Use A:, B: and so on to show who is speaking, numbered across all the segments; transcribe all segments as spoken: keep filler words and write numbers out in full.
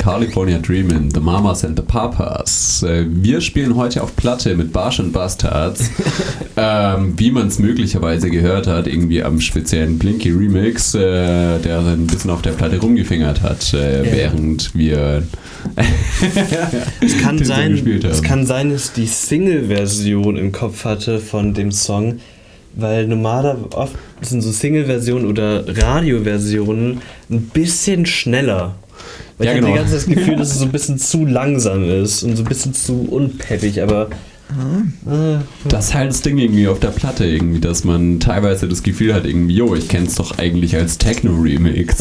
A: California Dreamin', The Mamas and the Papas. Wir spielen heute auf Platte mit Barsch and Bastards. ähm, wie man es möglicherweise gehört hat, irgendwie am speziellen Blinky Remix, äh, der ein bisschen auf der Platte rumgefingert hat, äh, ja. während wir
B: es kann sein, es kann sein, dass die Single-Version im Kopf hatte von dem Song, weil normalerweise oft sind so Single-Versionen oder Radio-Versionen ein bisschen schneller. Weil ja, ich genau. hatte die ganze Zeit das Gefühl, dass es so ein bisschen zu langsam ist und so ein bisschen zu unpeppig, aber
A: das ist halt das Ding irgendwie auf der Platte irgendwie, dass man teilweise das Gefühl hat irgendwie, jo, ich kenn's doch eigentlich als Techno-Remix.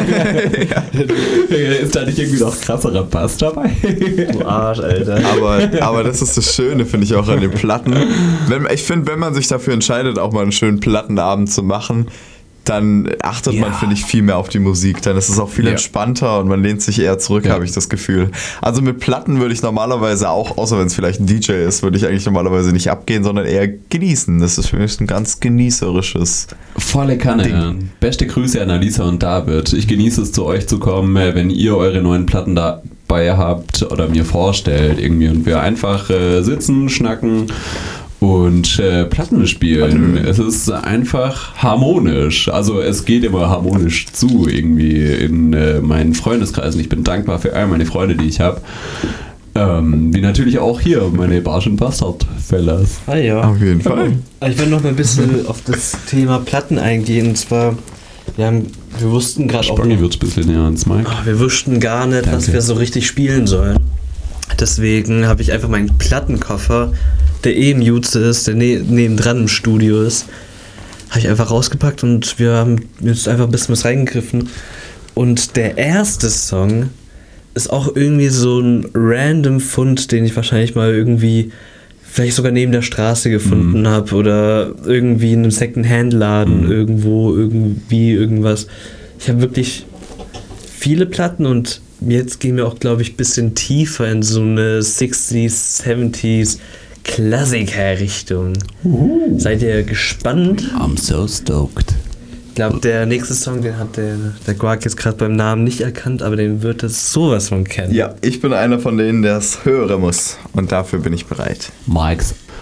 A: ja. Ist da nicht irgendwie noch krasserer Bass dabei?
B: Du Arsch, Alter.
C: Aber, aber das ist das Schöne, finde ich auch an den Platten. Wenn, ich finde, wenn man sich dafür entscheidet, auch mal einen schönen Plattenabend zu machen, dann achtet ja. man, finde ich, viel mehr auf die Musik. Dann ist es auch viel ja. entspannter und man lehnt sich eher zurück, ja. habe ich das Gefühl. Also mit Platten würde ich normalerweise auch, außer wenn es vielleicht ein D J ist, würde ich eigentlich normalerweise nicht abgehen, sondern eher genießen. Das ist für mich ein ganz genießerisches
A: Volle Kanne. Ja. Beste Grüße an Alisa und David. Ich genieße es, zu euch zu kommen, wenn ihr eure neuen Platten dabei habt oder mir vorstellt irgendwie und wir einfach äh, sitzen, schnacken und äh, Platten spielen. Es ist einfach harmonisch. Also es geht immer harmonisch zu irgendwie in äh, meinen Freundeskreisen. Ich bin dankbar für all meine Freunde, die ich habe. Ähm, wie natürlich auch hier meine Barsch and Bastard-Fellas.
B: Ah ja.
C: Auf jeden Fall.
B: Ich will noch mal ein bisschen auf das Thema Platten eingehen. Und zwar, wir, haben, wir wussten gerade auch
A: nicht, wird's ein bisschen näher ans Mic.
B: Oh, wir wussten gar nicht, Danke. was wir so richtig spielen sollen. Deswegen habe ich einfach meinen Plattenkoffer, der eh im Jutze ist, der ne- nebendran im Studio ist, habe ich einfach rausgepackt und wir haben jetzt einfach ein bisschen was reingegriffen. Und der erste Song ist auch irgendwie so ein random Fund, den ich wahrscheinlich mal irgendwie vielleicht sogar neben der Straße gefunden mhm. habe oder irgendwie in einem Second-Hand-Laden mhm. irgendwo, irgendwie irgendwas. Ich habe wirklich viele Platten und jetzt gehen wir auch, glaube ich, ein bisschen tiefer in so eine sixties, seventies Klassiker-Richtung. Uh. Seid ihr gespannt?
A: I'm so stoked.
B: Ich glaube, der nächste Song, den hat der, der Guac jetzt gerade beim Namen nicht erkannt, aber den wird es sowas von kennen.
C: Ja, ich bin einer von denen, der es hören muss. Und dafür bin ich bereit.
A: Mikes.